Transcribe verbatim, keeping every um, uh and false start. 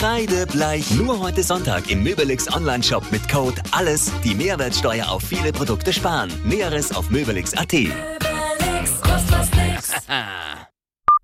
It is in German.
Beide bleich. Nur heute Sonntag im Möbelix Online-Shop mit Code ALLES die Mehrwertsteuer auf viele Produkte sparen. Näheres auf möbelix punkt at. Möbelix, kostet was nix.